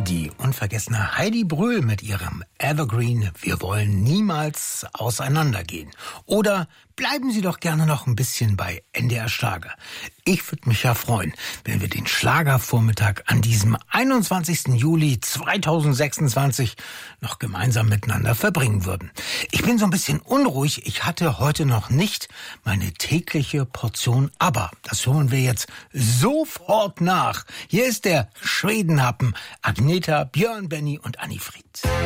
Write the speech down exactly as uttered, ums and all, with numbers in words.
Die unvergessene Heidi Brühl mit ihrem Evergreen „Wir wollen niemals auseinandergehen". Oder bleiben Sie doch gerne noch ein bisschen bei N D R Schlager. Ich würde mich ja freuen, wenn wir den Schlagervormittag an diesem einundzwanzigsten Juli zweitausendsechsundzwanzig noch gemeinsam miteinander verbringen würden. Ich bin so ein bisschen unruhig. Ich hatte heute noch nicht meine tägliche Portion ABBA. Das holen wir jetzt sofort nach. Hier ist der Schwedenhappen, Agneta, Björn, Benny und Anni Fried.